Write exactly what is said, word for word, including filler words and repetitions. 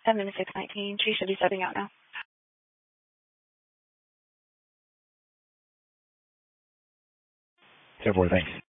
seven six nineteen. She should be stepping out now. ten four, thanks.